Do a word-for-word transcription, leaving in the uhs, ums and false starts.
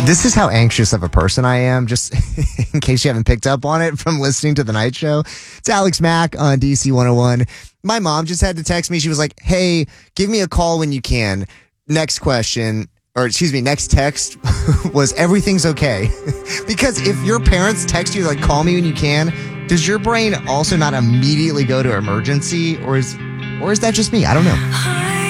This is how anxious of a person I am, just in case you haven't picked up on it from listening to The Night Show. It's Alex Mack on D C one oh one. My mom just had to text me. She was like, hey, give me a call when you can. Next question, or excuse me, next text was everything's okay. Because if your parents text you, like, call me when you can, does your brain also not immediately go to emergency? Or is, or is that just me? I don't know.